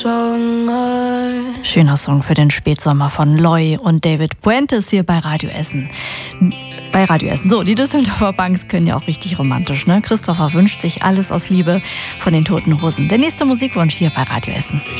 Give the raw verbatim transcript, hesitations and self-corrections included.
Schöner Song für den Spätsommer von Loy und David Puentes hier bei Radio Essen. Bei Radio Essen. So, die Düsseldorfer Punks können ja auch richtig romantisch, ne? Christopher wünscht sich Alles aus Liebe von den Toten Hosen. Der nächste Musikwunsch hier bei Radio Essen.